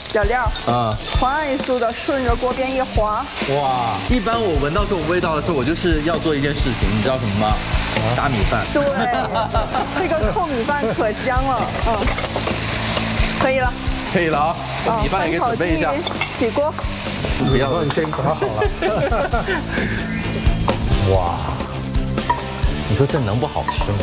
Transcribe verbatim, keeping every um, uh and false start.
小料啊， 快速的顺着锅边一划。 哇！一般我闻到这种味道的时候，我就是要做一件事情，你知道什么吗？打米饭。 对，这个扣米饭可香了，嗯，可以了。 可以了啊，米饭也给准备一下。 起锅。 不要， 你先搞好了。哇， 你说这能不好吃吗？